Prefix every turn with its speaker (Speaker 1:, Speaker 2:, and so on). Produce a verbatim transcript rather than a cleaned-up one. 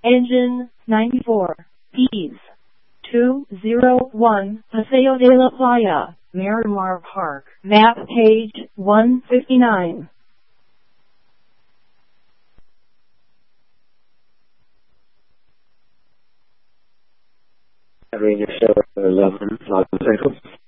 Speaker 1: Engine ninety-four. Peas. two zero one Paseo de la Playa, Miramar Park. Map page one fifty-nine.
Speaker 2: Ranger seven eleven, Los Angeles.